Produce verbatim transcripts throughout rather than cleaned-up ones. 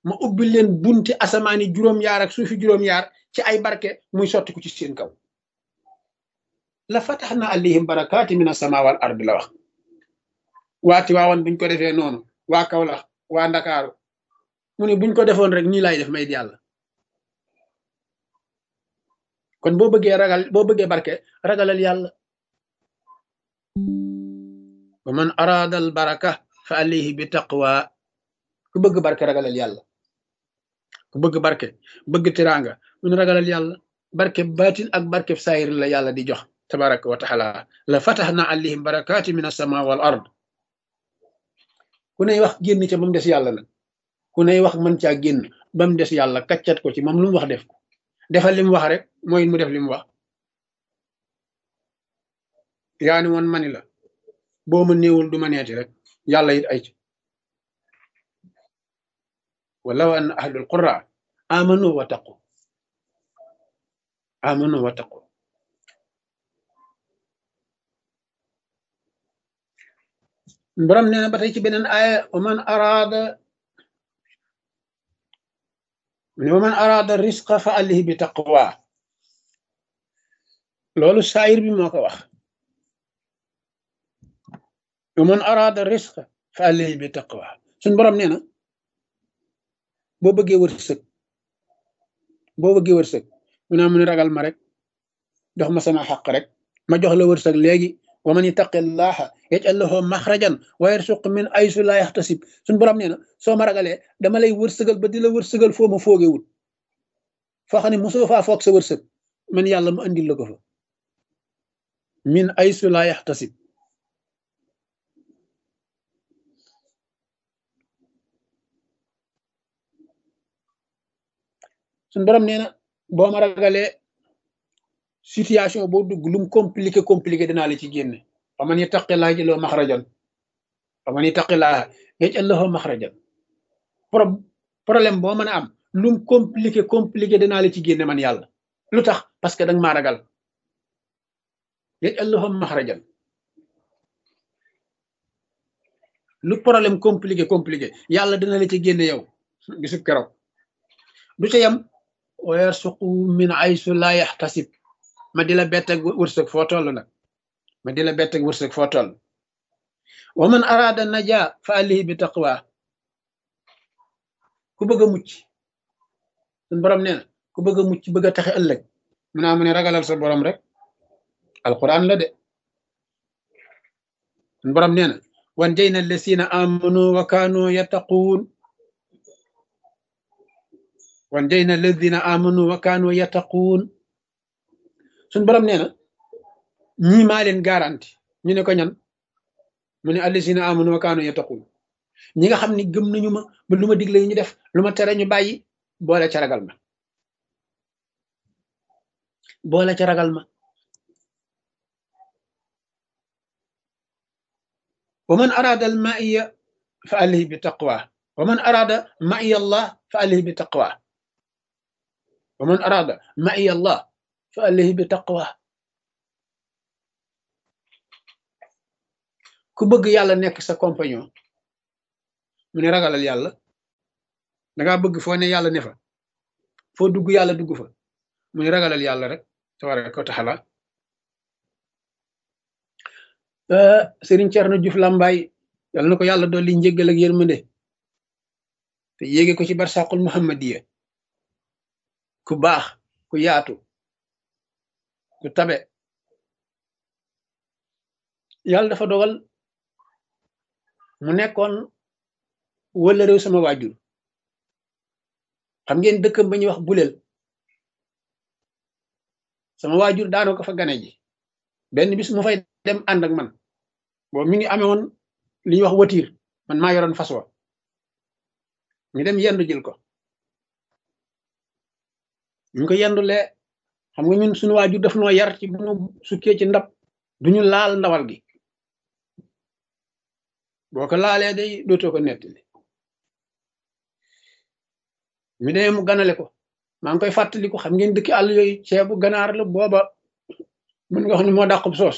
ma ubbi leen bunti asamaani juróom-yaar ak suufi juróom-yaar ci ay barke muy sotti ko ci seen kaw la fataxna alayhim barakaati min asama wal ard la wax waati waawoon buñ ko defee noonu waa Kawlax waa Ndakaaru mu ne buñ ko defoon rek nii laay def may di yàlla kon boo bëggee ragal boo bëggee barke ragalal yàlla wa man araada al baraka fa alayhi bi taqwa ku bëgg barke ragalal yàlla ku bëgg barke bëgg tiraanga mun ragalal yàlla barke baatin ak barke saayir la yàlla di jox tabaraka wa taala la fataxna alayhim barakaati min asama wal ard ku ney wax génn ca ba mu des yàlla nag ku ney wax mën caa génn ba mu des yàlla kaccat ko ci moom lu mu wax def ko defal li mu wax rek mooy mu def li mu wax yaa ni woon mani la boo ma néewul du ma neeti rek yàlla it ay ci walaw an ahlul qura amanu wa taqu amanu wa taqu borom nee na ba tey ci beneen aaya wa man araada wa man araada risqa fa alayhi bi taqwa loolu saayir bi moo ko wax wa man araada risqa fa alayhi bi taqwa suñ borom nee na boo bëggee wërsëg boo bëggee wërsëg mu naa mu ne ragal ma rek jox ma sama xaq rek ma jox la wërsëg léegi wa man yattaqi llaha yaj'al lahu maxrajan wa yarzuqhu min aysu la yaxtasib suñ borom nee na soo ma ragalee dama lay wërsëgal ba di la wërsëgal foo ma foogewul foo xam ne mosoo faa foog sa wërsëg man yàlla mu andil la ko fa min aysu la yaxtasib suñ borom nee na boo ma ragalee situation boo dugg lum compliqué compliqué dinaa la ci génne wa man yattaqillaaha yaj'al lahu maxrajan wa man yattaqillaaha yaj'al lahu maxrajan pro problème boo mën a am lum compliqué compliqué dinaa la ci génne man yàlla lu tax parce que danga maa ragal yaj'al lahu maxrajan lu problème compliqué compliqué yàlla dina la ci génne yow gisub keroog du ca yam wa yarsuqu min aysu la yaxtasib ma di la bett ak wërsëg foo toll nag ma di la bett ak wërsëg foo toll wa man araada naja fa alayhi bi taqwa ku bëgg a mucc suñ borom nee na ku bëgg a mucc bëgg a taxe ëllëg mu naa mu ne ragalal sa borom rek alquran la de suñ borom nee na wan jayna allasina amanu wa kaanu yattaquun wan jayna alladina amanu wa kaanu yattaquun suñ borom nee na ñii maa leen garanti ñu ne ko ñan mu ne allasina amanu wa kaanu yattaqun ñi nga xam ne gëm nañu ma ba lu ma digle ñu def lu ma tere ñu bàyyi boole ca ragal ma boole ca ragal ma wa man arada al ma'iya fa alayhi bi taqwa wa man arada ma'iya allah fa alayhi bi taqwa wa man arada ma'iya allah fa alayhi bi taqwa ku bëgg yàlla nekk sa compagnon mu ne ragalal yàlla dangaa bëgg foo ne yàlla ne fa foo dugg yàlla dugg fa mu ne ragalal yàlla rek tabaraka wa taala Sëriñ Cerno Juuf Làmbaay yàlla na ko yàlla dolli njéggal ak yërmande te yéege ko ci barsàqul muhammadiya ku baax ku yaatu ku tabe yàlla dafa dogal mu nekkoon wala réew sama waajur xam ngeen dëkkam ba ñuy wax buleel sama waajur daanoo ko fa gane ji benn bis mu fay dem ànd ak man boobu mi ngi amee woon li ñuy wax watiir man maa yoroon fas wa ñu dem yendu jël ko ñu ko yendulee xam nga ñun suñu waajur daf noo yar ci bu ñu sukkee ci ndab duñu laal ndawal gi boo ko laalee day dootoo ko nettali mi demee mu ganale ko maa ngi koy fàttali ko xam ngeen dëkki àll yooyu ceebu ganaar la booba mën nga wax ni moo dàqub soos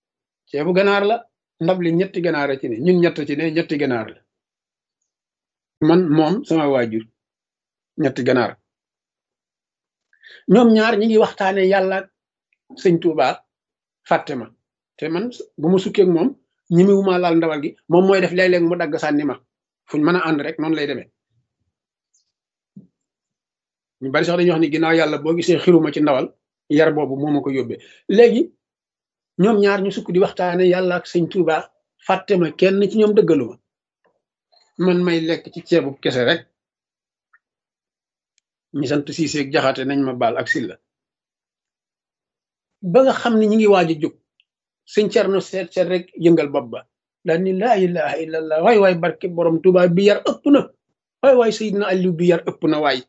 ceebu ganaar la ndab li ñetti ganaar ci ne ñun ñett ci ne ñetti ganaar la man moom sama waajur ñetti ganaar ñoom ñaar ñi ngi waxtaane yàlla ak sëñ Tuuba fàtte ma te man bu ma sukkee ak moom ñi mi wuma laal ndawal gi moom mooy def léeg-léeg mu dagg sànni ma fuñ mën a ànd rek noonu lay demee ñu bari sax dañuy wax ni ginnaaw yàlla boo gisee xiruma ci ndawal yar boobu moo ma ko yóbbee léegi ñoom ñaar ñu sukk di waxtaane yàlla ak sëñ Tuuba fàtte ma kenn ci ñoom dëggaluma man may lekk ci ceebu kese rek ñi sant siiseeg jaxate nañ ma baal ak silla ba nga xam ne ñi ngi waaj a jóg sëñ Cerno seet seet rek yëngal bopp ba daal ni laa ilaha illallah waay waay barke borom Tuuba bi yar ëpp na waay waay Seydina Aliou bi yar ëpp na waay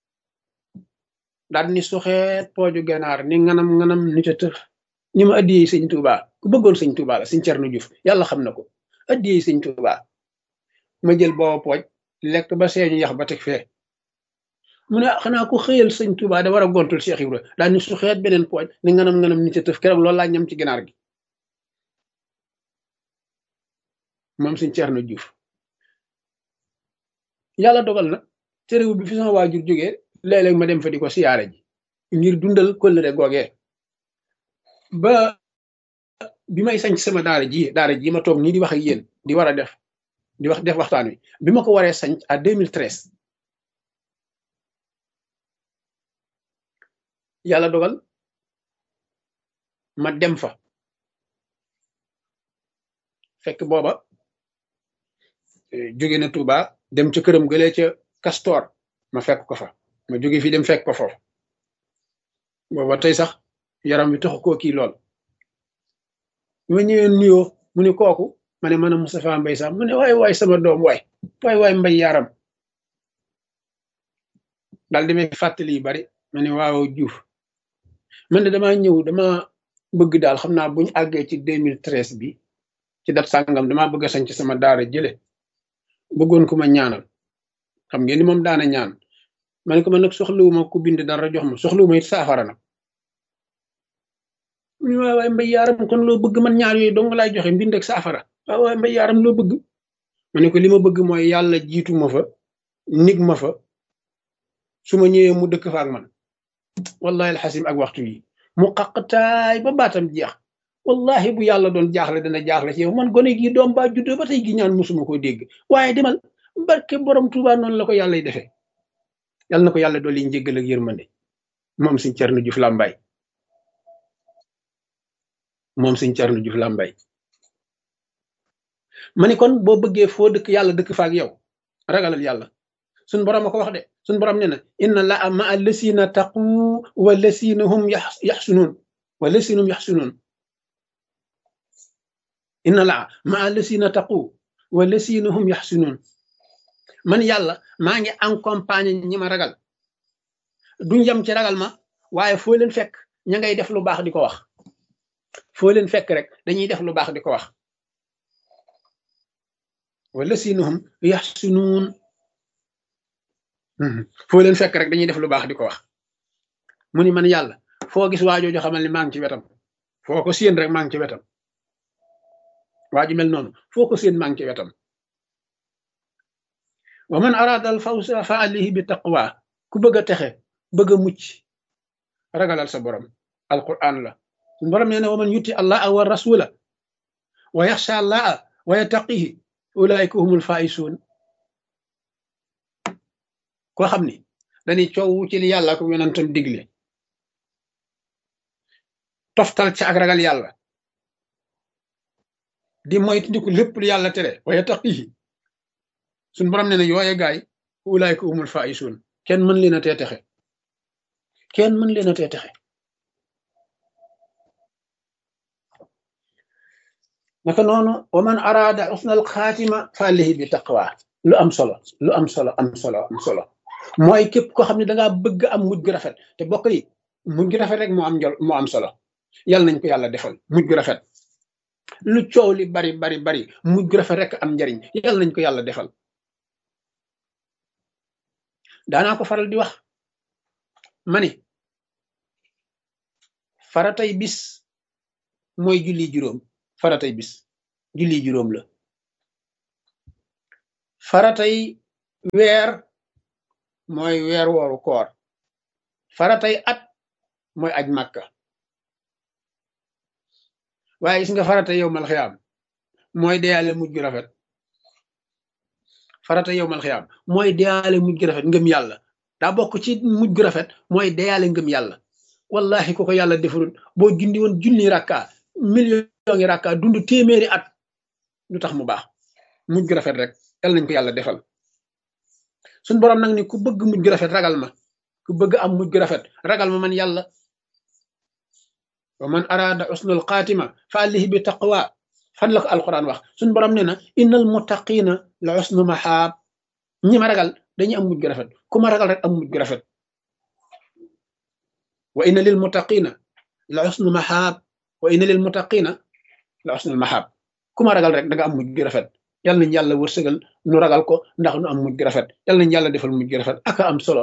daal ni soxeet pooju ganaar ni nganam nganam ni ta tëf ñi ma addiyee sëñ Tuuba ku bëggoon sëñ Tuuba la sëñ Cerno Juuf yàlla xam na ko addiyee sëñ Tuuba ma jël booba pooj lekk ba seeñu yax ba teg fee mu ne xanaa ko xëyal sëñ Tuuba da war a gontul Cheikh Ibra daal ni soxeet beneen pooj ni nganam nganam ni ta tëf keroog loolu laa ñam ci ganaar gi moom sëñ Cerno Juuf yàlla dogal na téréwu bi fi sama waajur jógee léeg-léeg ma dem fa di ko siyaare ji ngir dundal kóllëre googee ba bi may sañ sama daara ji daara ji ma toog nii di wax ak yéen di war a def di wax def waxtaan wi bi ma ko waree sañ à deux mille treize yàlla dogal ma dem fa fekk booba jóge na Touba dem ca këram gëlee ca Castor ma fekk ko fa ma jóge fii dem fekk ko foofu booba tey sax yaram wi taxu koo kii lool bi ma ñëwee nuyoo mu ne kooku ma ne man a Moustapha Mbaye sax mu ne waay waay sama doom waay waay waay Mbaye yaram daal di may fàttali yu bari ma ne waaw Diouf man de damaa ñëw dama bëgg daal xam naa buñu àggee ci deux mille treize bi ci dat sàngam damaa bëgg a sañ ci sama daara jële bëggoon ku ma ñaanal xam ngeen ni moom daana ñaan ma ne ko man nag soxlawuma ku bind dara jox ma soxlawuma it saafara nag mu waay waay Mbaye yaaram kon loo bëgg man ñaar yooyu dong laay joxe mbind ak saafara waaw waay Mbaye yaaram loo bëgg ma ne ko li ma bëgg mooy yàlla jiitu ma fa nig ma fa su ma ñëwee mu dëkk fa ak man wallahi alxasim ak waxtu yi mu xaqtaay ba baatam jeex wallahi bu yàlla doon jaaxle dana jaaxle ci yow man gone gi doom baa juddoo ba tey gi ñaan musuma koo dégg waaye demal barke borom Tuuba noonu la ko yàllay defee yàlla na ko yàlla dool yi njéggal ak yërmande moom sëñ Cerno Juuf Làmbaay moom sëñ Cerno Juuf Làmbaay ma ni kon boo bëggee foo dëkk yàlla dëkk fa ak yow ragalal yàlla suñ borom a ko wax de suñ borom nee na inna laa ma allasina taqu wa lasina hum yaxsunuun wa lasina hum yaxsunuun inna laa ma allasina taqu wa lasina hum yaxsunuun man yàlla maa ngi accompagné ñi ma ragal duñ yem ci ragal ma waaye foo leen fekk ña ngay def lu baax di ko wax foo leen fekk rek dañuy def lu baax di ko wax wa lasina hum yaxsunuun foo leen fekk rek dañuy def lu baax di ko wax mu ni man yàlla foo gis waajooju xamal ni maa ngi ci wetam foo ko séen rek maa ngi ci wetam waaju mel noonu foo ko séen maa ngi ci wetam wa man arada al fawsa fa alayhi bi taqwa ku bëgg a texe bëgg a mucc ragalal sa borom alquran la borom nee na wa man yuti allah wa rasula wa yaxsha allah wa yattaqihi ulaika humul faisuun koo xam ni dañuy coow ci li yàlla ko yonentam digle toftal ci ak ragal yàlla di moytandiku lépp lu yàlla tere wa yattaqihi suñ borom nee na yooye gaay ulaayka humul faaisun kenn mën leen a tee texe kenn mën leen a tee texe naka noonu wa man araada husnal xaatima fa alayhi bi taqwa lu am solo lu am solo am solo am solo mooy képp koo xam ne dangaa bëgg am mujj gu rafet te bokk yi mujj gu rafet rek moo am njol moo am solo yàlla nañ ko yàlla defal mujj gu rafet lu coow li bari bari bari mujj gu rafet rek am njariñ yàlla nañ ko yàlla defal daanaa ko faral di wax ma ni faratay bis mooy julli juróom faratay bis julli juróom la faratay weer mooy weer wooru koor faratay at mooy aj màkka waaye gis nga farata yow mal xiyaam mooy deyaale mujj gu rafet farata yow mal xiyaam mooy deyaale mujj gu rafet ngëm yàlla daa bokk ci mujj gu rafet mooy deyaale ngëm yàlla wallahi ko ko yàlla defarul boo jundi woon junni rakka million ngi rakka dund téeméeri at lu tax mu baax mujj gu rafet rek yàlla nañ ko yàlla defal suñ borom nag ni ku bëgg mujj gu rafet ragal ma ku bëgg am mujj gu rafet ragal ma man yàlla wa man arada usnul xaatima fa alihi bi taqwa fan la ko alquran wax suñ borom ne na innal muttaqina la usnu mahaab ñi ma ragal dañuy am mujj gu rafet ku ma ragal rek am mujj gu rafet wa inna lil muttaqina la usnu mahaab wa inna lil muttaqina la usnul mahaab ku ma ragal rek da nga am mujj gu rafet yàlla nañ yàlla wërsëgal nu ragal ko ndax nu am mujj gu rafet yàlla nañ yàlla defal mujj gu rafet aka am solo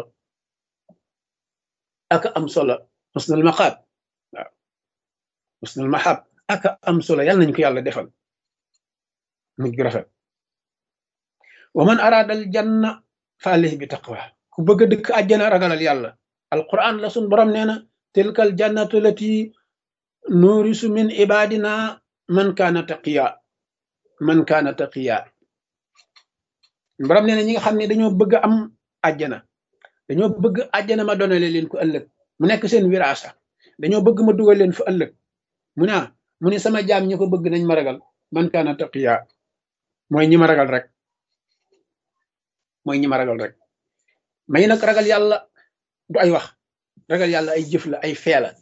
aka am solo usnul mahaab waaw usnul mahaab aka am solo yàlla nañ ko yàlla defal mujj gu rafet wa man arada al janna fa alayhi bi taqwa ku bëgg a dëkk àjjana ragalal yàlla alquran la sun borom nee na tilkal jannatu lati nurisu min ibadina man kaana taqiya man kaana taqiya borom nee na ñi nga xam ne dañoo bëgg am àjjana dañoo bëgg àjjana ma donale leen ko ëllëg mu nekk seen wiraasa dañoo bëgg ma dugal leen fa ëllëg mu ne mu ne sama jaam ñi ko bëgg nañ ma ragal man kaana taqiya mooy ñi ma ragal rek mooy ñi ma ragal rek may nag ragal yàlla du ay wax ragal yàlla ay jëf la ay fee la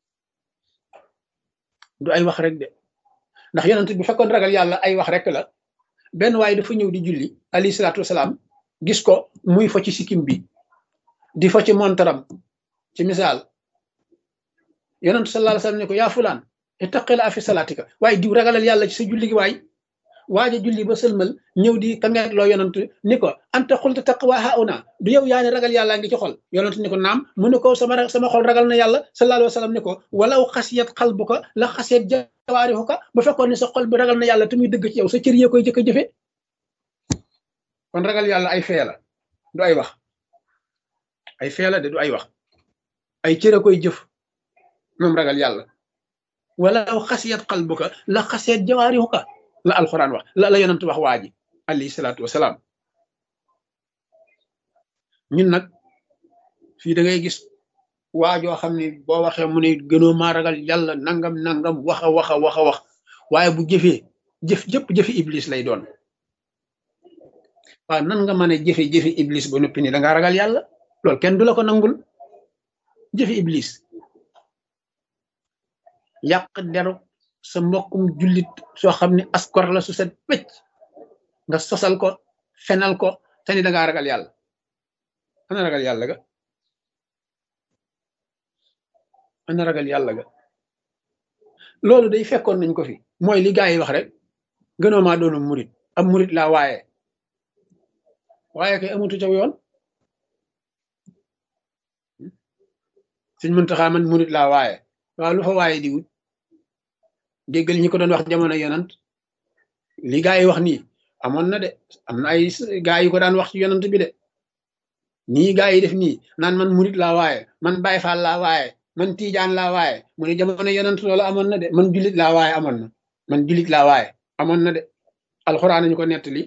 du ay wax rek de ndax yonent bi fekkoon ragal yàlla ay wax rek la benn waaye dafa ñëw di julli alayhi salaatu wasalaam gis ko muy fo ci sikkim bi di fo ci montaram ci misaal yonent sallallahu alayhi wasallam ne ko yaa fulaan ittaqila fi salaatika waaye diw ragalal yàlla ci sa julli gi waay waaja julli ba sëlmal ñëw di kangeet loo yonent ni ko anta xulta taqwa hauna du yow yaa ne ragal yàlla ngi ci xol yonent ni ko naam mu ne ko sama sama xol ragal na yàlla sallallahu alayhi wasallam ni ko walaw xasiyat qalbuka la xasiyat jawaarihuka ba fekkoon ne sa xol bi ragal na yàlla te muy dëgg ci yow sa cër yee koy jëkk a jëfe kon ragal yàlla ay fee la du ay wax ay fee la de du ay wax ay cër a koy jëf moom ragal yàlla walaw xasiyat qalbuka la xasiyat jawaarihuka la alquran wax la la yonent wax waa ji alayhi salaatu wasalaam ñun nag fii da ngay gis waajoo xam ne boo waxee mu ne gënoo maa ragal yàlla nangam nangam wax a wax a wax a wax waaye bu jëfee jëf jëpp jëfi iblis lay doon waaw nan nga mën a jëfe jëfi iblis ba noppi ni da ngaa ragal yàlla loolu kenn du la ko nangul jëfi iblis yàq deru sa mbokkum jullit soo xam ne askor la su set wecc nga sosal ko fenal ko te ni da ngaa ragal yàlla ana ragal yàlla ga ana ragal yàlla ga loolu day fekkoon nañ ko fi mooy li gaa yi wax rek gënoo maa doonu murit am murit laa waaye waaye kay amatu ca yoon suñ Muntaxa man murit laa waaye waaw lu fa waaye di wut déggal ñi ko doon wax jamono yonant li gaa yi wax nii amoon na de am na ay gaa yi ko daan wax ci yonant bi de nii gaa yi def nii naan man murit laa waaye man Baay Faal laa waaye man Tiijaan laa waaye mu ne jamono yonant loolu amoon na de man julit laa waaye amoon na man julit laa waaye amoon na de alxuraan ñu ko nettali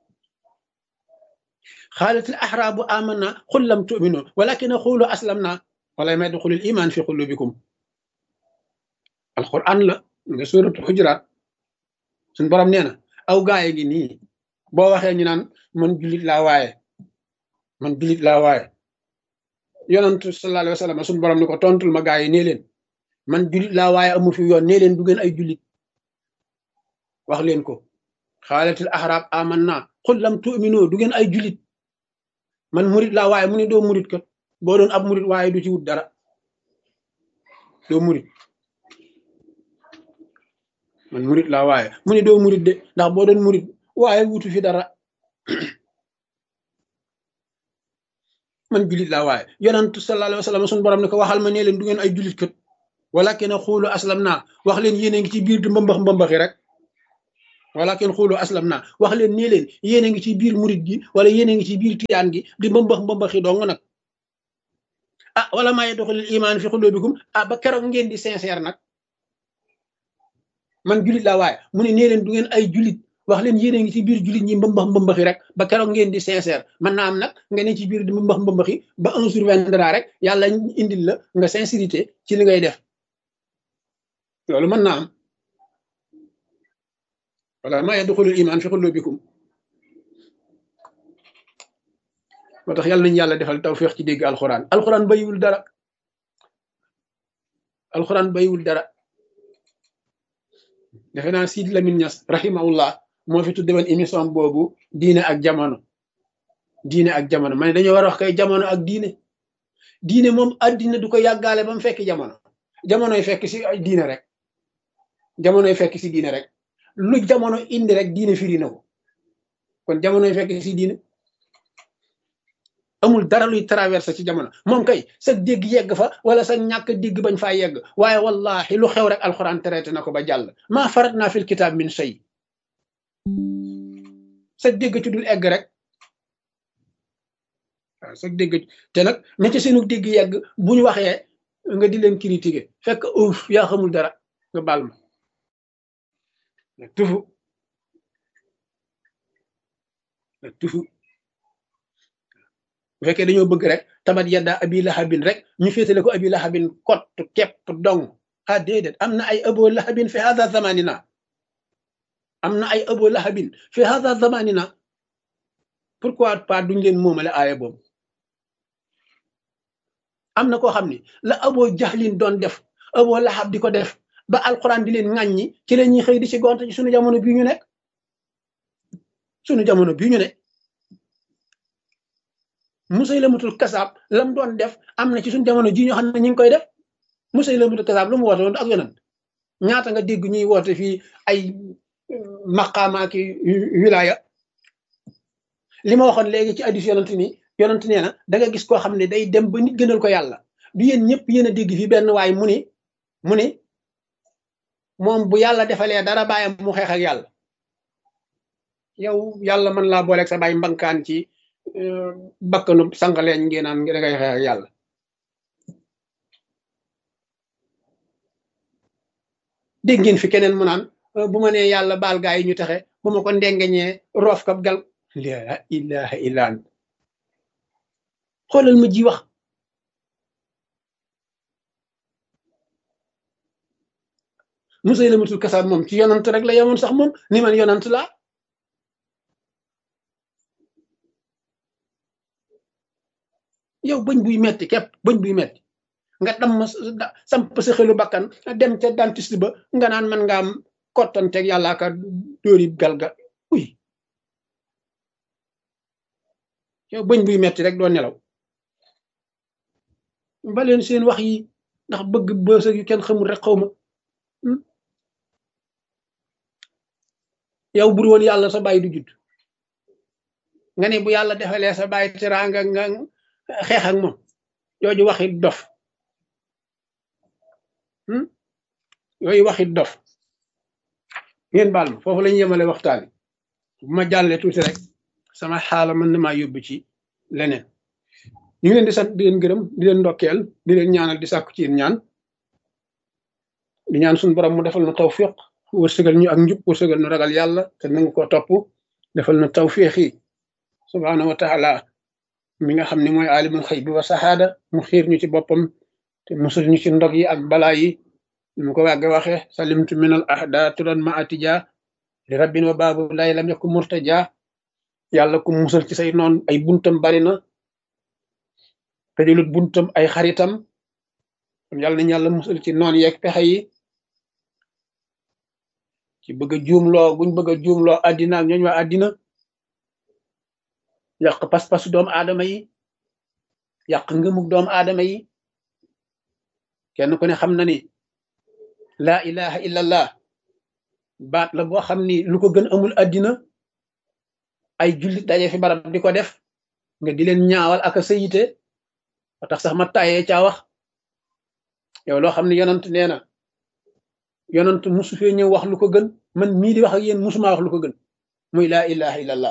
xaalatil axraabu amanna qul lam tu'minu walakin qulu aslamna wala ma yadxulul iman fi qulubikum alxuraan la nga suratul xujuraat suñ borom nee na aw gaaye gi nii boo waxee ñu naan man julit laa waaye man julit laa waaye yonent sallallahu alayhi wa sallam suñ borom ni ko tontul ma gaa yi nee leen man julit laa waaye amu fi yoon nee leen du ngeen ay julit wax leen ko xaalatil ahraab amanna qul lam tu'minu du ngeen ay julit man murit laa waaye mu ne doo murit kat boo doon ab murit waaye du ci wut dara doo murit man murit laa waaye mu ne doo murit de ndax boo doon murit waaye wutu fi dara man julit laa waaye yonent sallallahu alayhi wa sallam suñu borom ne ko waxal ma nee leen du ngeen ay julit kat walakin qulu aslamna wax leen yéen a ngi ci biir di mbambax mbambaxi rek walakin xuulu aslam naa wax leen nii leen yéen a ngi ci biir murit gi wala yéen a ngi ci biir tiyaan gi di mbambax mbambaxi dong nag ah wala maa yadxulul imaan fi xulubikum ah ba keroog ngeen di sincère nag man julit laa waaye mu ne nee leen du ngeen ay julit wax leen yéen a ngi ci biir julit ñi mbambax mbambaxi rek ba keroog ngeen di sincère man naa am nag nga ne ci biir di mbambax mbambaxi ba un jour viendra rek yàlla indil la nga sincérité ci li ngay def loolu mën naa am wala maa yadxulul imaan fi xulubikum moo tax yàlla nañu yàlla defal tawfiq ci dégg alxuraan alxuraan bayiwul dara alxuraan bayiwul dara defe naa Sidi Lamine Niass rahimahullah moo fi tudde woon émission boobu diine ak jamono diine ak jamono ma ne dañoo war a wax kay jamono ak diine diine moom addina du ko yàggaale ba mu fekk jamono jamonoy fekk si ay diine rek jamonoy fekk si diine rek lu jamono indi rek diine firi na ko kon jamonoy fekk si diine amul dara luy traversé ci jamono moom kay sa dégg yegg fa wala sa ñàkk dégg bañ faa yegg waaye wallahi lu xew rek alxuraan traité na ko ba jàll maa farat naa fil kitaab min shay sa dégg ci dul egg rek waaw sa dégg te nag ña ci seenu dégg yegg bu ñu waxee nga di leen critiquer fekk uuf yaa xamul dara nga baal ma na tufu na tufu bu fekkee dañoo bëgg rek tabat yadda abi lahabin rek ñu féetale ko abi lahabin kott kepp dong ah déedéet am na ay abo lahabin fi hada zamanina am na ay abo lahabin fi hada zamanina pourquoi pas duñ leen moomale aaya boobu am na koo xam ni la abo jahlin doon def abo lahab di ko def ba alquran di leen ŋàññi ci la ñuy xëy di ci gont ci sunu jamono bii ñu nekk sunu jamono bii ñu ne Musaylamatul kasaab lam doon def am na ci suñu jamono ji ñoo xam ne ñu ngi koy def Musaylamatul kasaab lu mu woote woon ak yonent ñaata nga dégg ñuy woote fii ay maqaama ki wilaya li ma waxoon léegi ci addis yonent ni yonent nee na da nga gis koo xam ne day dem ba nit gënal ko yàlla du yéen ñëpp yéen a dégg fii benn waay mu ni mu ni moom bu yàlla defalee dara bàyyam mu xeex ak yàlla yow yàlla mën laa booleeg sa bàyyi mbankaan ci bakkanu sànqaleeñ ngeen naan da ngay xeex ak yàlla dégg ngeen fi keneen mu naan bu ma nee yàlla baal gaa yi ñu taxe bu ma ko ndengeñee roof kab gal la ilaha illa ant xoolal ma ji wax Musaylamatul kasaab moom ci yonant rek la yemoon sax moom ni man yonant laa yow bëñ buy metti képp bëñ buy metti nga dam samp sa xelu bakkan dem ca dentiste ba nga naan man nga am kottanteeg yàlla ka dóori galga uy yow bëñ buy metti rek doo nelaw baleen seen wax yi ndax bëgg bësëg yu kenn xamul rek xawma yow bur woon yàlla sa bàyyi du judd nga ne bu yàlla defalee sa bàyyi teraanga nga xeex ak moom yooyu waxi dof yooyu waxi dof ngeen baal ma foofu lañu yemale waxtaan bu ma jàllee tuuti rek sama xaala mën na maa yóbbu ci leneen ñu ngi leen di sant di leen gërëm di leen ndokkeel di leen ñaanal di sàkku ci yéen ñaan di ñaan suñu borom mu defal na tawfiq wërsëgal ñu ak njub wërsëgal ñu ragal yàlla te nangu ko topp defal na tawfiq yi subhaanahu wa taala mi nga xam ne mooy alimul xëy bi wa saxaada mu xiir ñu ci boppam te musul ñu ci ndog yi ak balaa yi mu ko wàgge waxe salimtu minal ahda turan ma atija li rabbin wa baabu lay lam yakku murtaja yàlla ku musal ci say noon ay buntam bari na te jëlut buntam ay xaritam kon yàlla nañu yàlla musal ci noon yeeg pexe yi ci bëgg a juumloo buñ bëgg a juumloo addina ak ñooñ waa addina yàq pas-pasu doomu aadama yi yàq ngëmug doomu aadama yi kenn ku ne xam na ni laa ilaha illallah baat la boo xam ni lu ko gën amul addina ay jullit daje fi barab di ko def nga di leen ñaawal ak a sayite ba tax sax ma tayee caa wax yow loo xam ne yonant nee na yonant musu fee ñëw wax lu ko gën man mii di wax ak yéen musuma wax lu ko gën muy laa ilaha illallah.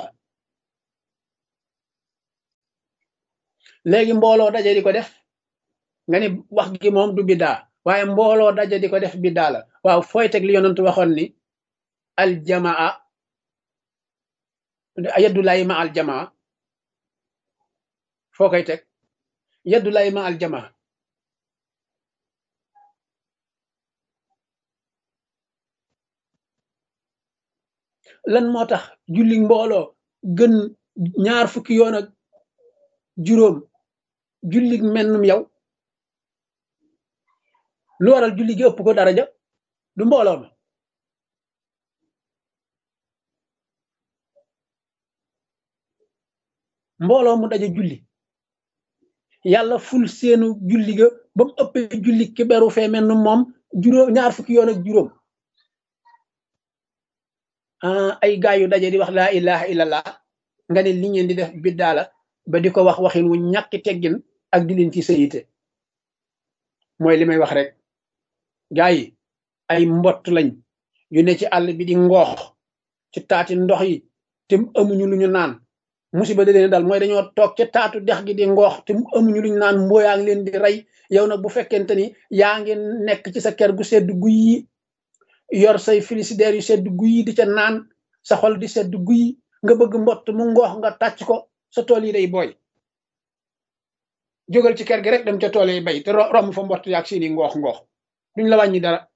léegi mbooloo daje di ko def nga ni wax gi moom du biddaa waaye mbooloo daje di ko def biddaa la waaw fooy teg li yonent waxoon ni aljamaa yaddulaay ma aljamaa foo koy teg yaddulaay ma aljamaa lan moo tax julli mbooloo gën ñaar fukki yoon ak juróom julli mennum yow lu waral julli gi ëpp ko daraja du mbooloo ma mbooloo mu daje julli yàlla ful seenu julli ga ba mu ëppee julli ki beru fee mennum moom juróom ñaar fukki yoon ak juróom ay gaay yu daje di wax laa ilaha illallah nga ne li ngeen di def biddaa la ba di ko wax waxin wu ñàkki teggin ak di leen ci sayite mooy li may wax rek gaa yi ay mbott lañ yu ne ci àll bi di ngoox ci taati ndox yi te amuñu lu ñu naan musiba da leen dal mooy dañoo toog ca taatu dex gi di ngoox te amuñu lu ñu naan mbooyaa ngi leen di rey yow nag bu fekkente ni yaa ngi nekk ci sa kër gu sedd guy yi yor say frigidaire yu sedd guy yi di ca naan sa xol di sedd guy nga bëgg mbott mu ngoox nga tàcc ko sa tool yi day booy jógal ci kër gi rek dem ca tool yi bay te romb fa mbott yaag seeni ngoox ngoox duñ la wàññi dara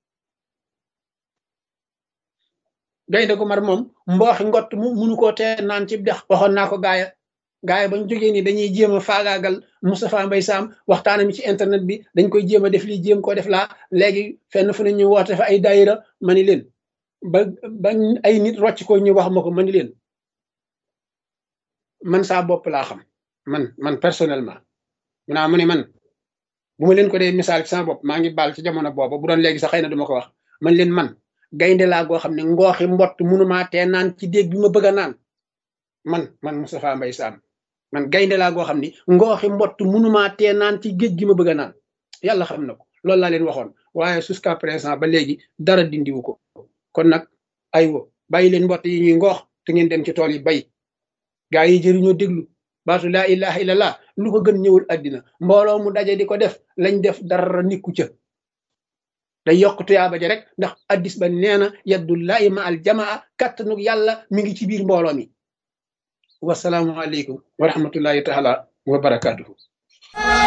gaynde gu mar moom mbooxi ngott mu munu koo tee naan ci dex waxoon naa ko gaaya gaaya bañ jógee ni dañuy jéem a faagaagal Moustapha Mbaye Sam waxtaanam ci internet bi dañ koy jéem a def lii jéem koo def laa léegi fenn fu ne ñu woote fa ay daayira ma ni leen ba ba ay nit rocc ko ñu wax ma ko ma ni leen man saa bopp laa xam man man personnellement mu naa mu ne man bu ma leen ko dee misaal ci sama bopp maa ngi baal ci jamono booba bu doon léegi sax xëy na duma ko wax man leen man gaynde laa goo xam ne ngooxi mbott munumaa tee naan ci déeg bi ma bëgg a naan man man Moustapha Mbaye Sam man gaynde laa goo xam ni ngooxi mbott munumaa tee naan ci géej gi ma bëgg a naan yàlla xam na ko loolu laa leen waxoon waaye jusqu'à présent ba léegi dara dindiwu ko kon nag aywa bàyyi leen mbott yi ñuy ngoox te ngeen dem ci tool yi bay gaa yi jëriñoo déglu baatu laa ilaha illallah lu ko gën ñëwul àddina mbooloo mu daje di ko def lañ def dara nikku ca day yokk tuyaaba ja rek ndax addis ba nee na yaddullahi ma al jamaa kàttanug yàlla mi ngi ci biir mbooloo mi wasalaamu aleykum wa rahmatullahi taala wa barakaatuhu